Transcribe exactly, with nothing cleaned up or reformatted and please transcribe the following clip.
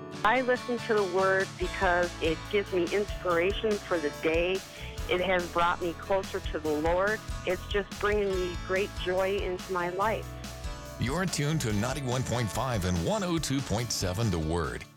I listen to the Word because it gives me inspiration for the day. It has brought me closer to the Lord. It's just bringing me great joy into my life. You're tuned to ninety-one point five and one oh two point seven The Word.